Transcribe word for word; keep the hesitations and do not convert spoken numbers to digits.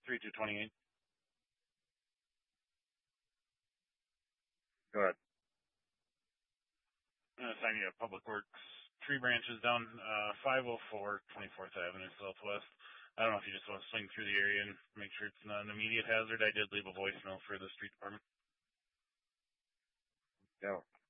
three two twenty-eight. Go ahead. I'm going to assign you a Public Works tree branches down uh, five oh four twenty-fourth Avenue Southwest. I don't know if you just want to swing through the area and make sure it's not an immediate hazard. I did leave a voicemail for the street department. Go.